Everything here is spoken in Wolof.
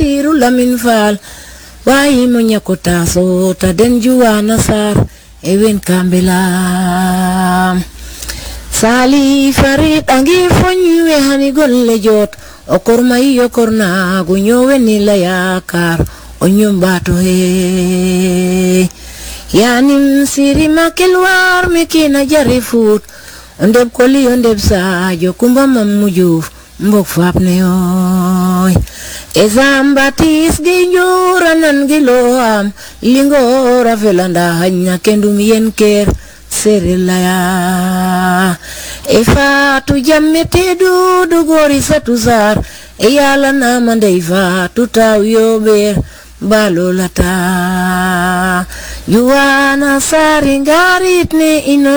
Basiru Lamin Fall wayi mo nyakota so ta den juwana sar ewen kambela Sali Farid angi fonyu e hani golle jot okor mai okor na gunyo weni la yakar onyum bato he yanim siri makelwar mekina jarifut ondeb koli ondeb sa jokumba mamujuf mbok fapne oy ezambatis ginjuranan giloam lingora velanda hanya kendum yenker Serilaya Efa tu jammete du gori satuzar Eyala namande ifa tu tawyo ber balolata Juana saringarit ne ino